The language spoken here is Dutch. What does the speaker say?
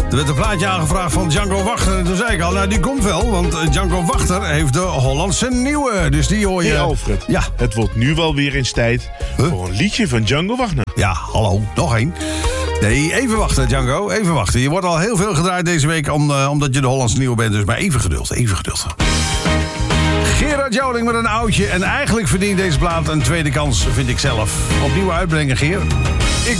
Er werd een plaatje aangevraagd van Django Wachter. En toen zei ik al, nou die komt wel. Want Django Wachter heeft de Hollandse nieuwe. Dus die hoor je... Hey Alfred, Ja. Het wordt nu wel weer eens tijd voor een liedje van Django Wagner. Ja, hallo, nog één. Nee, even wachten, Django, even wachten. Je wordt al heel veel gedraaid deze week omdat je de Hollandse nieuwe bent. Dus maar even geduld, even geduld. Gerard Joling met een oudje. En eigenlijk verdient deze plaat een tweede kans, vind ik zelf. Opnieuw uitbrengen, Geer.